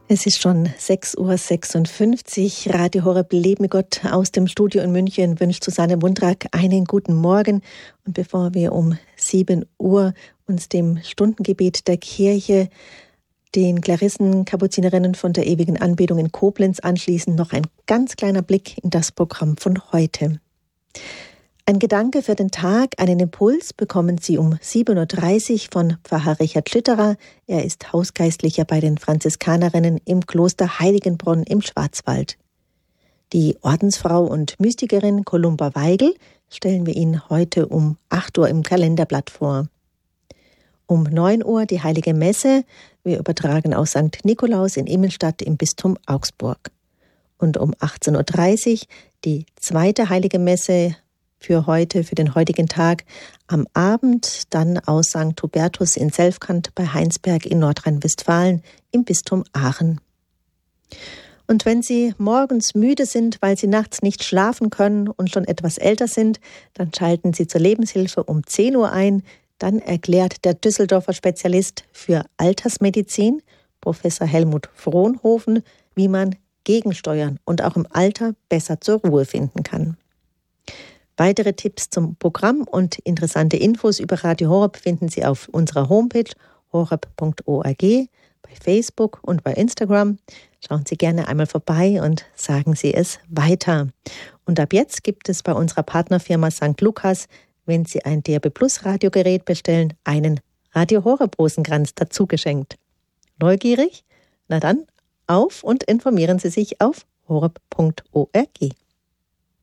Es ist schon 6:56 Uhr. Radio Horeb Leben mit Gott aus dem Studio in München wünscht Susanne Mundrak einen guten Morgen. Und bevor wir um 7 Uhr uns dem Stundengebet der Kirche, den Klarissen, Kapuzinerinnen von der ewigen Anbetung in Koblenz anschließen, noch ein ganz kleiner Blick in das Programm von heute. Ein Gedanke für den Tag, einen Impuls bekommen Sie um 7:30 Uhr von Pfarrer Richard Schlitterer. Er ist Hausgeistlicher bei den Franziskanerinnen im Kloster Heiligenbronn im Schwarzwald. Die Ordensfrau und Mystikerin Columba Weigel stellen wir Ihnen heute um 8 Uhr im Kalenderblatt vor. Um 9 Uhr die Heilige Messe. Wir übertragen aus St. Nikolaus in Immenstadt im Bistum Augsburg. Und um 18:30 Uhr die zweite Heilige Messe für heute, für den heutigen Tag, am Abend dann aus St. Hubertus in Selfkant bei Heinsberg in Nordrhein-Westfalen im Bistum Aachen. Und wenn Sie morgens müde sind, weil Sie nachts nicht schlafen können und schon etwas älter sind, dann schalten Sie zur Lebenshilfe um 10 Uhr ein. Dann erklärt der Düsseldorfer Spezialist für Altersmedizin, Professor Helmut Frohnhofen, wie man gegensteuern und auch im Alter besser zur Ruhe finden kann. Weitere Tipps zum Programm und interessante Infos über Radio Horeb finden Sie auf unserer Homepage horeb.org, bei Facebook und bei Instagram. Schauen Sie gerne einmal vorbei und sagen Sie es weiter. Und ab jetzt gibt es bei unserer Partnerfirma St. Lukas, wenn Sie ein DRB Plus Radiogerät bestellen, einen Radio Horeb Rosenkranz dazu geschenkt. Neugierig? Na dann, auf und informieren Sie sich auf horeb.org.